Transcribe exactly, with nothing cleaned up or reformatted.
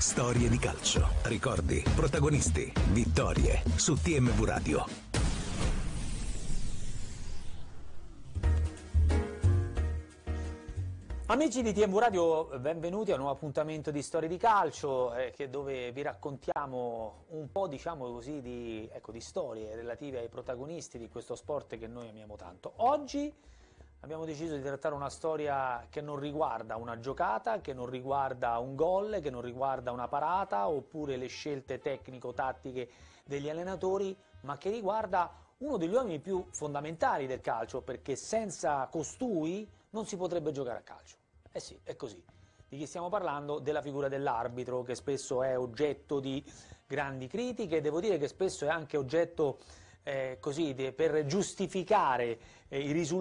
Storie di calcio, ricordi, protagonisti, vittorie su T M V Radio. Amici di T M V Radio, benvenuti a un nuovo appuntamento di Storie di Calcio, eh, che dove vi raccontiamo un po', diciamo così, di, ecco, di storie relative ai protagonisti di questo sport che noi amiamo tanto. Oggi abbiamo deciso di trattare una storia che non riguarda una giocata, che non riguarda un gol, che non riguarda una parata oppure le scelte tecnico-tattiche degli allenatori, ma che riguarda uno degli uomini più fondamentali del calcio, perché senza costui non si potrebbe giocare a calcio. Eh sì, è così. Di chi stiamo parlando? Della figura dell'arbitro, che spesso è oggetto di grandi critiche, devo dire che spesso è anche oggetto eh, così, de, per giustificare eh, i risultati